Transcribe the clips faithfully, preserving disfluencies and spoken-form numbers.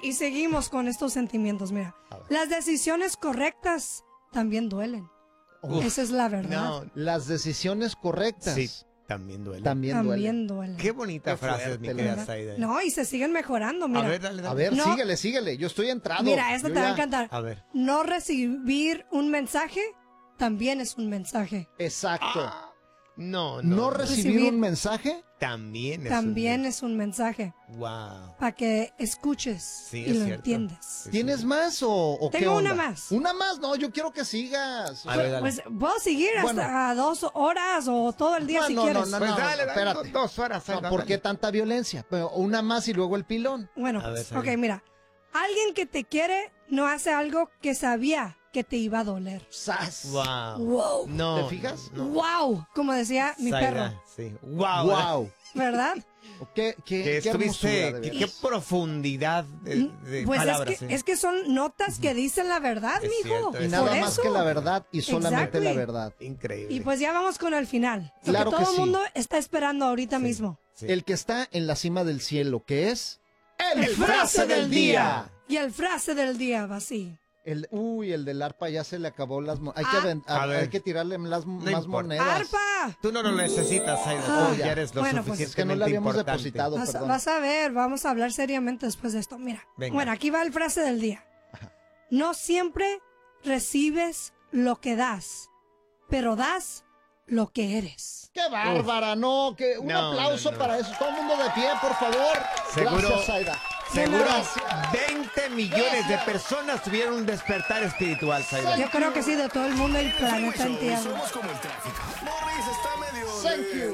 y seguimos con estos sentimientos. Mira, las decisiones correctas también duelen. Uf. Esa es la verdad. No, Las decisiones correctas sí, también duele. también, también duelen. duelen. Qué bonita Qué frase, fuerte, mi la querida verdad. Zaida. No, y se siguen mejorando. Mira, A ver, dale, dale. A ver, No. síguele, síguele. Yo estoy entrado. mira, esto Yo te va a ya- encantar. A ver. No recibir un mensaje también es un mensaje. Exacto. No, no. no no. recibir Recibir- un mensaje. También es También un... es un mensaje Wow. para que escuches Sí, y es lo cierto. entiendes. Sí, ¿Tienes sí. más o, o qué Tengo una onda? más. Una más, no, yo quiero que sigas. A ver, dale. Pues puedo seguir hasta Bueno. dos horas o todo el día No, si no, quieres. no, Pues dale, dale, espérate. do- dos horas. No, Zaida, ¿por qué dale. tanta violencia? Pero una más y luego el pilón. Bueno, A ver, ok, Zaida. mira. Alguien que te quiere no hace algo que sabía que te iba a doler. ¡Sas! Wow. Wow. No. ¿Te fijas? No. Wow, como decía mi Zaida, perro, Sí. Wow. ¡Wow! ¿verdad? ¿Qué, qué, Que qué hermosura, estuviste, de qué, veras. qué profundidad de, de Pues palabras. es que, ¿eh? es que son notas que dicen la verdad, Es mijo. cierto, Y es nada Por más eso. que la verdad y solamente Exactly. la verdad. Increíble. Y pues ya vamos con el final. Lo Claro que que todo el sí. mundo está esperando ahorita Sí, mismo. sí. El que está en la cima del cielo, que es... El frase del día. Y el frase del día va así. El, uy, el del arpa ya se le acabó las mo- hay que Ah. aven- A a- ver. hay que tirarle las más importa. monedas. ¡Arpa! Tú no lo necesitas, Zaida. Ah, Tú ya eres lo bueno, pues, suficientemente es que no le habíamos importante. depositado. Vas, perdón. vas a ver, vamos a hablar seriamente después de esto. Mira, Venga. bueno, aquí va el frase del día. No siempre recibes lo que das, pero das lo que eres. ¡Qué bárbara! No, que un No, aplauso no, no. para eso. Todo el mundo de pie, por favor. Seguro- Gracias, Zaida. Seguro Gracias. veinte millones de personas tuvieron un despertar espiritual, Zaida. Yo creo que sí, de todo el mundo y el planeta entero. Somos como el tráfico. Morris está medio Thank you.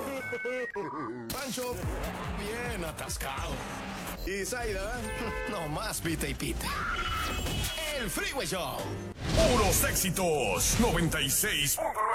lento. Pancho, bien atascado. Y Zaida, no más pita y pita. El Freeway Show. Puros éxitos. noventa y seis.